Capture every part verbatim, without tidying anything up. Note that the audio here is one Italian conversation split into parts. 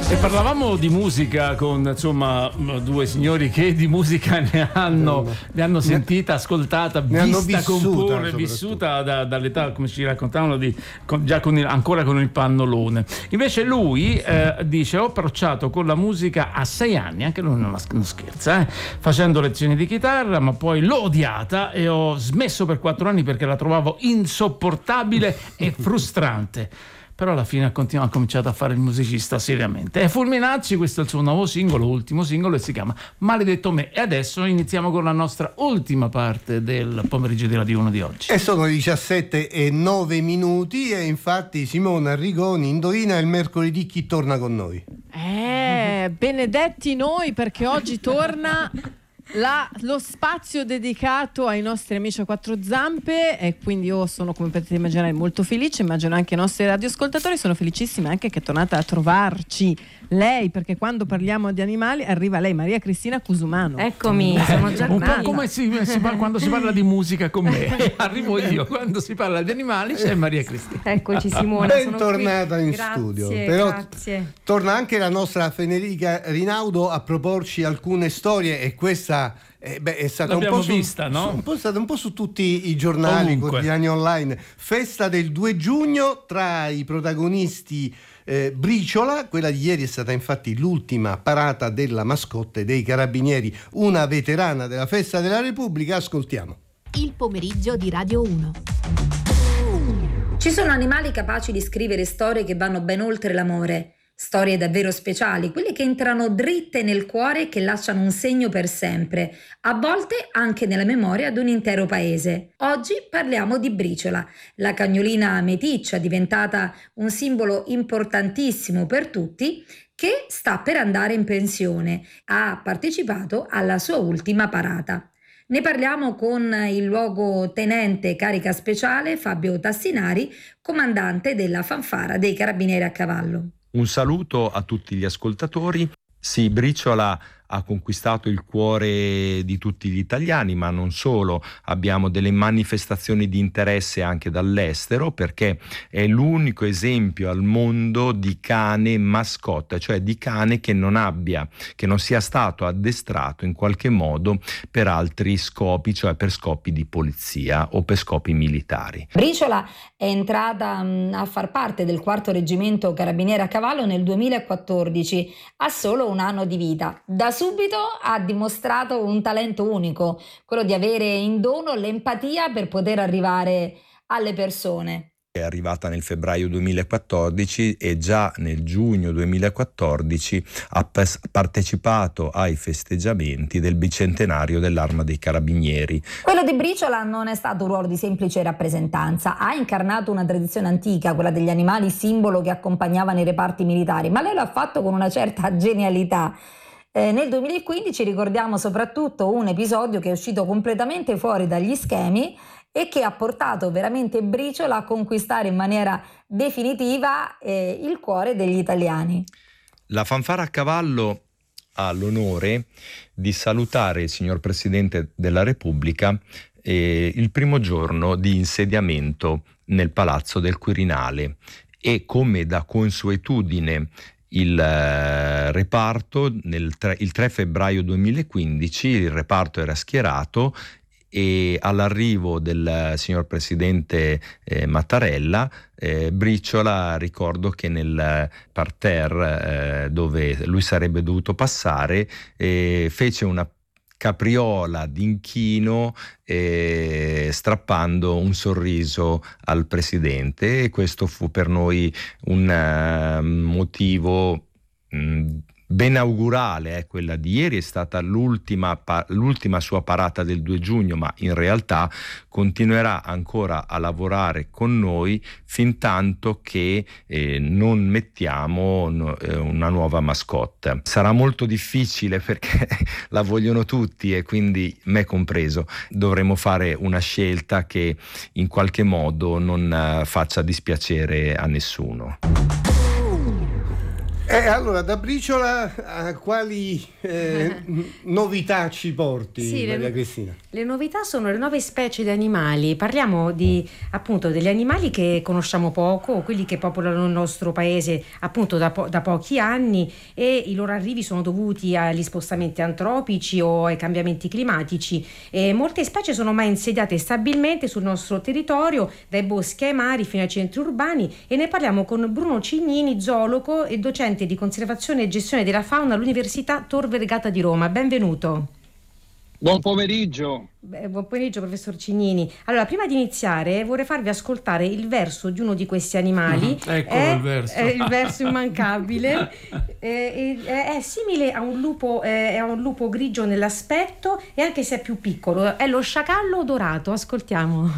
E parlavamo di musica con insomma due signori che di musica ne hanno, ne hanno sentita, ascoltata, ne vista, vissuta, comporre, vissuta da, dall'età, come ci raccontavano, di, con, già con il, ancora con il pannolone. Invece lui eh, dice: ho approcciato con la musica a sei anni, anche lui non, non scherza, eh, facendo lezioni di chitarra, ma poi l'ho odiata e ho smesso per quattro anni perché la trovavo insopportabile e frustrante. Però alla fine ha continuato, ha cominciato a fare il musicista seriamente. E Fulminacci, questo è il suo nuovo singolo, ultimo singolo, e si chiama Maledetto me. E adesso iniziamo con la nostra ultima parte del pomeriggio di Radio uno di oggi. E sono le diciassette e nove minuti e infatti Simona Arrigoni indovina il mercoledì chi torna con noi. Eh, benedetti noi, perché oggi torna La, lo spazio dedicato ai nostri amici a quattro zampe, e quindi io sono, come potete immaginare, molto felice. Immagino anche i nostri radioascoltatori sono felicissimi anche che è tornata a trovarci lei, perché quando parliamo di animali arriva lei, Maria Cristina Cusumano. Eccomi, sono già un po' come si, si parla, quando si parla di musica con me, arrivo io, quando si parla di animali c'è Maria Cristina. Eccoci Simona, bentornata in grazie, studio. Però grazie. Torna anche la nostra Federica Rinaudo a proporci alcune storie, e questa Eh, beh, è stata un po' su, vista, no? su, un po' stata un po' su tutti i giornali Ovunque. quotidiani online. Festa del due giugno, tra i protagonisti eh, Briciola. Quella di ieri è stata infatti l'ultima parata della mascotte dei Carabinieri, una veterana della Festa della Repubblica. Ascoltiamo. Il pomeriggio di Radio uno. Ci sono animali capaci di scrivere storie che vanno ben oltre l'amore. Storie davvero speciali, quelle che entrano dritte nel cuore e che lasciano un segno per sempre, a volte anche nella memoria di un intero paese. Oggi parliamo di Briciola, la cagnolina meticcia diventata un simbolo importantissimo per tutti, che sta per andare in pensione. Ha partecipato alla sua ultima parata. Ne parliamo con il luogotenente carica speciale Fabio Tassinari, comandante della fanfara dei Carabinieri a cavallo. Un saluto a tutti gli ascoltatori. Sì, Briciola ha conquistato il cuore di tutti gli italiani, ma non solo. Abbiamo delle manifestazioni di interesse anche dall'estero, perché è l'unico esempio al mondo di cane mascotte, cioè di cane che non abbia, che non sia stato addestrato in qualche modo per altri scopi, cioè per scopi di polizia o per scopi militari. Briciola è entrata mh, a far parte del quarto reggimento Carabinieri a cavallo nel duemilaquattordici, ha solo un anno di vita. Da subito ha dimostrato un talento unico, quello di avere in dono l'empatia per poter arrivare alle persone. È arrivata nel febbraio duemilaquattordici e già nel giugno duemilaquattordici ha pes- partecipato ai festeggiamenti del bicentenario dell'Arma dei Carabinieri. Quello di Briciola non è stato un ruolo di semplice rappresentanza, ha incarnato una tradizione antica, quella degli animali simbolo che accompagnavano i reparti militari, ma lei lo ha fatto con una certa genialità. Eh, nel duemilaquindici ricordiamo soprattutto un episodio che è uscito completamente fuori dagli schemi e che ha portato veramente Briciola a conquistare in maniera definitiva eh, il cuore degli italiani. La fanfara a cavallo ha l'onore di salutare il signor Presidente della Repubblica eh, il primo giorno di insediamento nel Palazzo del Quirinale, e come da consuetudine il eh, reparto nel tre, il tre febbraio duemilaquindici il reparto era schierato, e all'arrivo del signor Presidente eh, Mattarella, eh, Briciola, ricordo che nel parterre eh, dove lui sarebbe dovuto passare, eh, fece una capriola d'inchino eh, strappando un sorriso al Presidente, e questo fu per noi un uh, motivo mh, ben augurale. Eh. Quella di ieri è stata l'ultima, pa- l'ultima sua parata del due giugno, ma in realtà continuerà ancora a lavorare con noi fin tanto che eh, non mettiamo no, eh, una nuova mascotte. Sarà molto difficile perché la vogliono tutti, e quindi me compreso. Dovremo fare una scelta che in qualche modo non uh, faccia dispiacere a nessuno. Eh, allora, da Briciola a quali eh, novità ci porti, Sì, Maria le, Cristina? Le novità sono le nuove specie di animali. Parliamo di appunto degli animali che conosciamo poco, quelli che popolano il nostro paese appunto da, po- da pochi anni, e i loro arrivi sono dovuti agli spostamenti antropici o ai cambiamenti climatici. E molte specie sono mai insediate stabilmente sul nostro territorio, dai boschi ai mari fino ai centri urbani, e ne parliamo con Bruno Cignini, zoologo e docente di conservazione e gestione della fauna all'Università Tor Vergata di Roma. Benvenuto. Buon pomeriggio. Beh, buon pomeriggio, professor Cignini. Allora, prima di iniziare vorrei farvi ascoltare il verso di uno di questi animali. Ecco è, il verso. È il verso immancabile. è, è, è simile a un lupo, è a un lupo grigio nell'aspetto, e anche se è più piccolo. È lo sciacallo dorato. Ascoltiamo.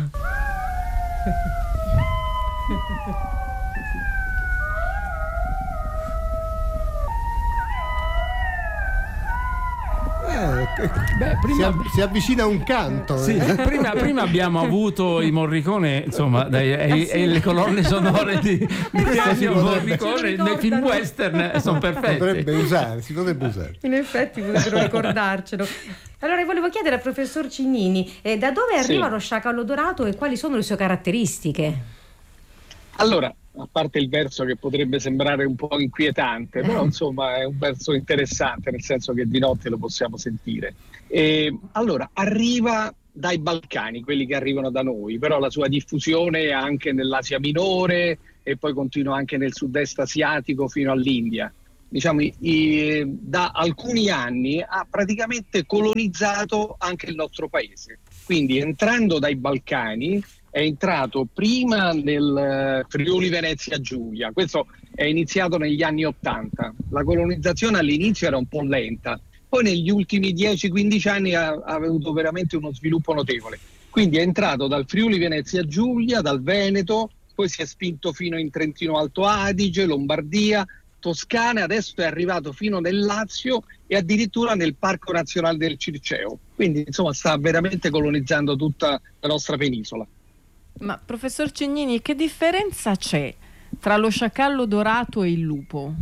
Beh, prima... si, av- si avvicina un canto. Sì, eh. prima, prima abbiamo avuto i Morricone, insomma, dai, e, e le colonne sonore di, di Ennio Morricone nei film western sono perfette. Potrebbe usare, si potrebbe usare. In effetti potrebbero ricordarcelo. Allora, volevo chiedere al professor Cignini eh, da dove arriva Sì. lo sciacallo dorato e quali sono le sue caratteristiche? Allora, a parte il verso che potrebbe sembrare un po' inquietante, però insomma è un verso interessante, nel senso che di notte lo possiamo sentire. E, allora, arriva dai Balcani, quelli che arrivano da noi, però la sua diffusione è anche nell'Asia minore e poi continua anche nel sud-est asiatico fino all'India. Diciamo, i, da alcuni anni ha praticamente colonizzato anche il nostro paese. Quindi, entrando dai Balcani, è entrato prima nel Friuli Venezia Giulia. Questo è iniziato negli anni Ottanta. La colonizzazione all'inizio era un po' lenta, poi negli ultimi dieci quindici anni ha, ha avuto veramente uno sviluppo notevole. Quindi è entrato dal Friuli Venezia Giulia, dal Veneto, poi si è spinto fino in Trentino Alto Adige, Lombardia, Toscana, adesso è arrivato fino nel Lazio e addirittura nel Parco Nazionale del Circeo. Quindi insomma sta veramente colonizzando tutta la nostra penisola. Ma professor Cignini, che differenza c'è tra lo sciacallo dorato e il lupo?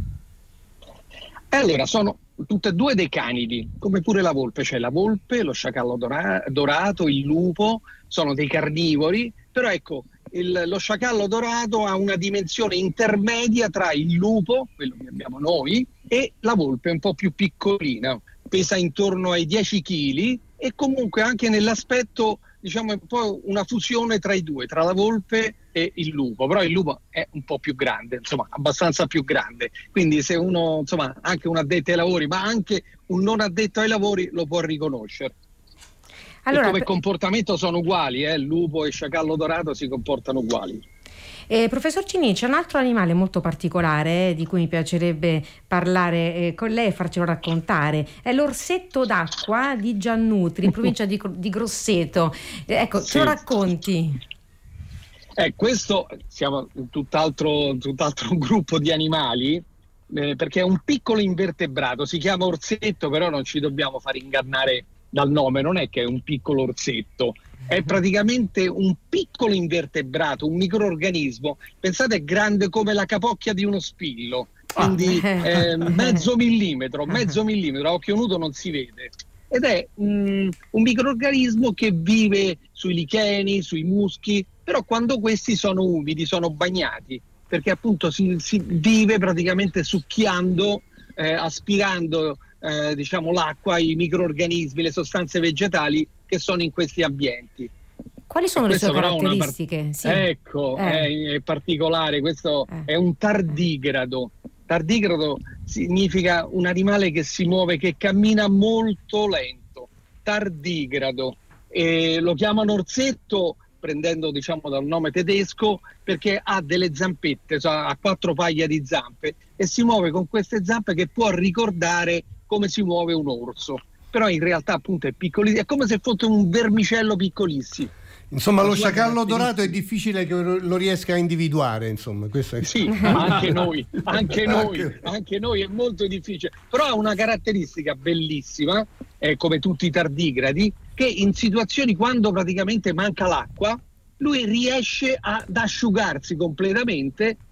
Allora, sono tutte e due dei canidi, come pure la volpe. C'è la volpe, lo sciacallo dora- dorato, il lupo, sono dei carnivori, però ecco, il, lo sciacallo dorato ha una dimensione intermedia tra il lupo, quello che abbiamo noi, e la volpe, un po' più piccolina, pesa intorno ai dieci chili e comunque anche nell'aspetto, diciamo, è un po' una fusione tra i due, tra la volpe e il lupo, però il lupo è un po' più grande, insomma, abbastanza più grande. Quindi se uno, insomma, anche un addetto ai lavori, ma anche un non addetto ai lavori lo può riconoscere. Allora, e come per... comportamento sono uguali, eh? Il lupo e il sciacallo dorato si comportano uguali. Eh, professor Cignini, c'è un altro animale molto particolare eh, di cui mi piacerebbe parlare eh, con lei e farcelo raccontare. È l'orsetto d'acqua di Giannutri, in provincia di, di Grosseto. Eh, ecco, sì. Ce lo racconti? Eh, questo siamo in tutt'altro, tutt'altro gruppo di animali, eh, perché è un piccolo invertebrato, si chiama orsetto, però non ci dobbiamo far ingannare dal nome, non è che è un piccolo orsetto. È praticamente un piccolo invertebrato, un microorganismo. Pensate, è grande come la capocchia di uno spillo, quindi eh, mezzo millimetro, mezzo millimetro, a occhio nudo non si vede. Ed è um, un microorganismo che vive sui licheni, sui muschi, però quando questi sono umidi, sono bagnati, perché appunto si, si vive praticamente succhiando, eh, aspirando eh, diciamo l'acqua, i microorganismi, le sostanze vegetali che sono in questi ambienti. Quali sono le sue caratteristiche? Part- sì. Ecco, eh. è, è particolare, questo eh. è un tardigrado. Tardigrado significa un animale che si muove, che cammina molto lento. Tardigrado. E lo chiamano orsetto, prendendo diciamo dal nome tedesco, perché ha delle zampette, cioè ha quattro paia di zampe e si muove con queste zampe che può ricordare come si muove un orso. Però in realtà appunto è piccolissimo, è come se fosse un vermicello piccolissimo. Insomma, lo sciacallo dorato è difficile che lo riesca a individuare, insomma. Questo è... Sì, anche noi, anche noi, anche noi è molto difficile. Però ha una caratteristica bellissima, eh, come tutti i tardigradi, che in situazioni quando praticamente manca l'acqua, lui riesce ad asciugarsi completamente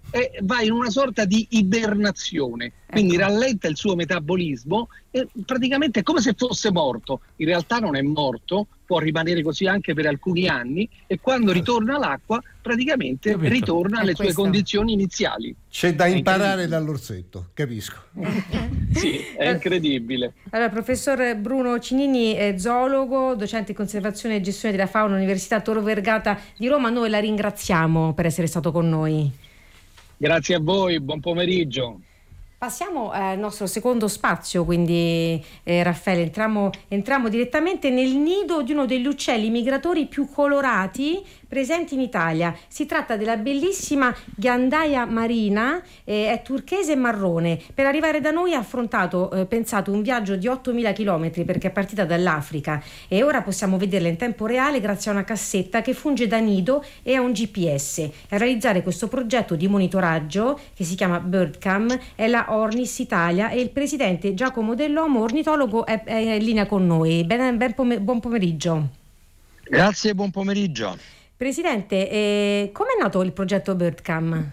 e va in una sorta di ibernazione, quindi Ecco. rallenta il suo metabolismo e praticamente è come se fosse morto. In realtà non è morto, può rimanere così anche per alcuni anni, e quando ritorna all'acqua praticamente Capito. ritorna È alle sue questo. condizioni iniziali. C'è da È imparare incredibile. dall'orsetto, capisco. Sì, è incredibile. Allora, professor Bruno Cinini è zoologo, docente in conservazione e gestione della fauna all'Università Tor Vergata di Roma. Noi la ringraziamo per essere stato con noi. Grazie a voi, buon pomeriggio. Passiamo al nostro secondo spazio, quindi eh, Raffaele, entriamo, entriamo direttamente nel nido di uno degli uccelli migratori più colorati presenti in Italia. Si tratta della bellissima ghiandaia marina, eh, è turchese e marrone. Per arrivare da noi ha affrontato, eh, pensato, un viaggio di ottomila chilometri perché è partita dall'Africa, e ora possiamo vederla in tempo reale grazie a una cassetta che funge da nido e a un G P S. A realizzare questo progetto di monitoraggio, che si chiama BirdCam, è la Ornis Italia, e il presidente Giacomo Dell'Omo, ornitologo, è, è in linea con noi. Ben, ben pome- buon pomeriggio. Grazie, buon pomeriggio. Presidente, eh, come è nato il progetto BirdCam?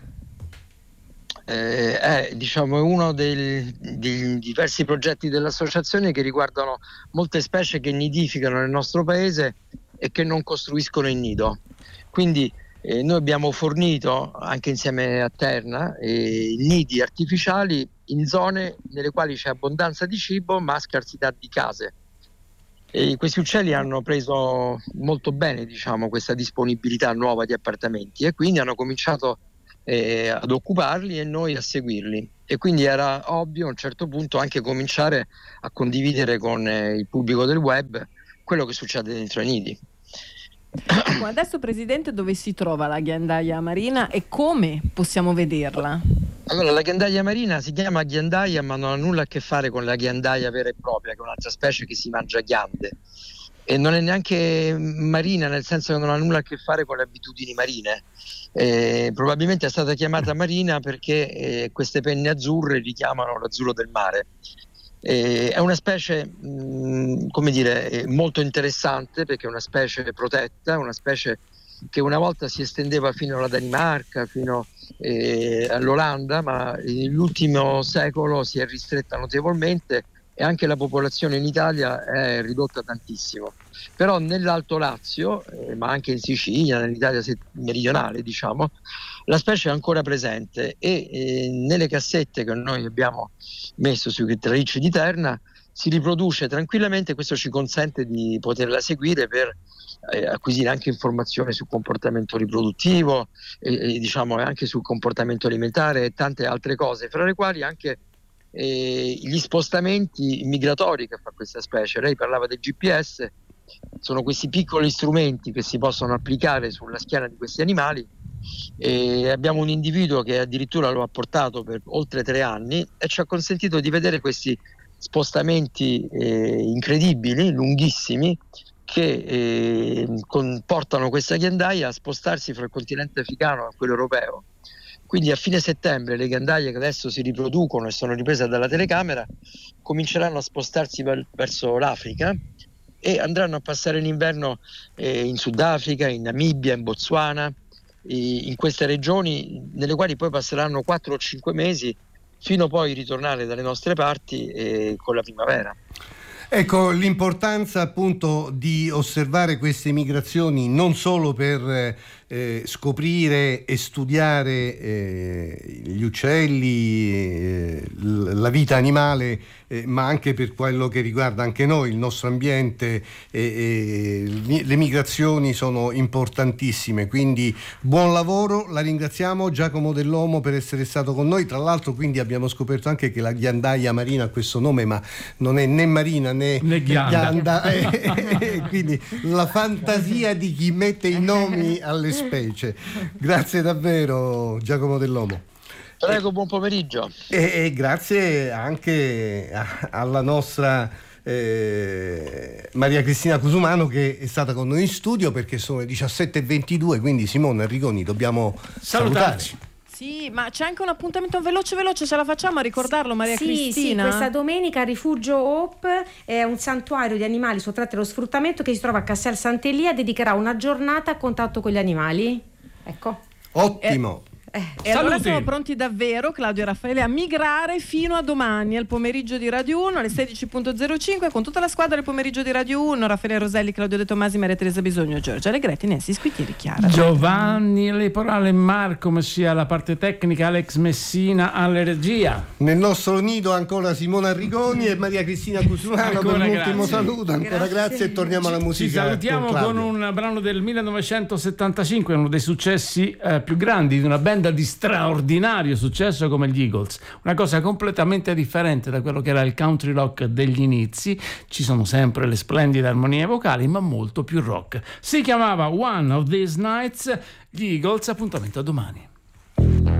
Eh, è diciamo, uno dei, dei diversi progetti dell'associazione che riguardano molte specie che nidificano nel nostro paese e che non costruiscono il nido. Quindi eh, noi abbiamo fornito, anche insieme a Terna, eh, nidi artificiali in zone nelle quali c'è abbondanza di cibo ma scarsità di case. E questi uccelli hanno preso molto bene, diciamo, questa disponibilità nuova di appartamenti, e quindi hanno cominciato eh, ad occuparli e noi a seguirli. E quindi era ovvio a un certo punto anche cominciare a condividere con eh, il pubblico del web quello che succede dentro ai nidi. Adesso, Presidente, dove si trova la ghiandaia marina e come possiamo vederla? Allora, la ghiandaia marina si chiama ghiandaia, ma non ha nulla a che fare con la ghiandaia vera e propria, che è un'altra specie che si mangia ghiande, e non è neanche marina, nel senso che non ha nulla a che fare con le abitudini marine. Eh, probabilmente è stata chiamata marina perché eh, queste penne azzurre richiamano l'azzurro del mare. Eh, è una specie mh, come dire, eh, molto interessante, perché è una specie protetta, una specie che una volta si estendeva fino alla Danimarca, fino eh, all'Olanda, ma nell'ultimo secolo si è ristretta notevolmente e anche la popolazione in Italia è ridotta tantissimo. Però nell'Alto Lazio, eh, ma anche in Sicilia, nell'Italia meridionale, diciamo, la specie è ancora presente, e eh, nelle cassette che noi abbiamo messo sui tralicci di Terna si riproduce tranquillamente. Questo ci consente di poterla seguire per eh, acquisire anche informazioni sul comportamento riproduttivo, e, e diciamo anche sul comportamento alimentare e tante altre cose, fra le quali anche eh, gli spostamenti migratori che fa questa specie. Lei parlava del G P S, sono questi piccoli strumenti che si possono applicare sulla schiena di questi animali, e abbiamo un individuo che addirittura lo ha portato per oltre tre anni e ci ha consentito di vedere questi spostamenti eh, incredibili, lunghissimi, che eh, con, portano questa ghiandaia a spostarsi fra il continente africano e quello europeo. Quindi a fine settembre le ghiandaie che adesso si riproducono e sono riprese dalla telecamera cominceranno a spostarsi ver- verso l'Africa e andranno a passare l'inverno eh, in Sudafrica, in Namibia, in Botswana, eh, in queste regioni nelle quali poi passeranno quattro o cinque mesi, fino poi a ritornare dalle nostre parti eh, con la primavera. Ecco l'importanza appunto di osservare queste migrazioni non solo per eh, scoprire e studiare eh, gli uccelli, eh, la vita animale, eh, ma anche per quello che riguarda anche noi, il nostro ambiente. Eh, eh, le migrazioni sono importantissime, quindi buon lavoro, la ringraziamo Giacomo Dell'Omo per essere stato con noi. Tra l'altro quindi abbiamo scoperto anche che la ghiandaia marina ha questo nome, ma non è né marina né, né ghianda, eh, quindi la fantasia di chi mette i nomi alle specie. Grazie davvero Giacomo Dell'Omo. Prego, buon pomeriggio. E, e grazie anche a, alla nostra eh, Maria Cristina Cusumano, che è stata con noi in studio, perché sono le diciassette e ventidue, quindi Simone Arrigoni dobbiamo salutarci. salutare. Sì, ma c'è anche un appuntamento veloce veloce, ce la facciamo a ricordarlo, Maria sì, Cristina? Sì, questa domenica Rifugio Hope è un santuario di animali sottratti allo sfruttamento che si trova a Castel Sant'Elia, dedicherà una giornata a contatto con gli animali. Ecco. Ottimo. Eh, Eh. E allora siamo pronti davvero, Claudio e Raffaele, a migrare fino a domani al pomeriggio di Radio uno alle sedici e zero cinque con tutta la squadra del pomeriggio di Radio uno: Raffaele Roselli, Claudio De Tomasi, Maria Teresa Bisogno, Giorgia Allegretti, Nancy Squitieri, Chiara Giovanni Leporale, Marco Messia alla parte tecnica, Alex Messina alla regia. Nel nostro nido ancora Simona Arrigoni e Maria Cristina Cusulano per l'ultimo saluto. Ancora grazie. grazie e torniamo alla musica. Ci salutiamo con, con un brano del millenovecentosettantacinque, uno dei successi eh, più grandi di una band di straordinario successo come gli Eagles. Una cosa completamente differente da quello che era il country rock degli inizi. Ci sono sempre le splendide armonie vocali, ma molto più rock. Si chiamava One of These Nights. Gli Eagles, appuntamento a domani.